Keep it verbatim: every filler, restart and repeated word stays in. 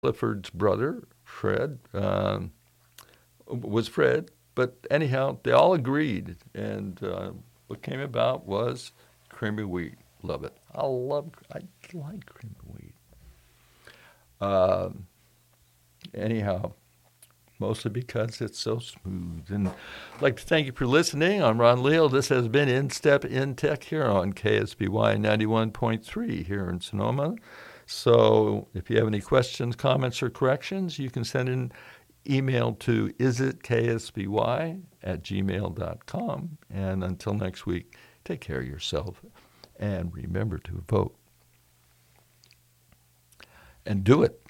Clifford's brother, Fred, um, was Fred. But anyhow, they all agreed, and uh, what came about was creamy wheat. Love it. I love. I like creamy wheat. Um, anyhow, mostly because it's so smooth. And I'd like to thank you for listening. I'm Ron Leal. This has been In Step in Tech here on K S B Y ninety-one point three here in Sonoma. So if you have any questions, comments, or corrections, you can send an email to isitksby at gmail dot com. And until next week, take care of yourself and remember to vote. And do it.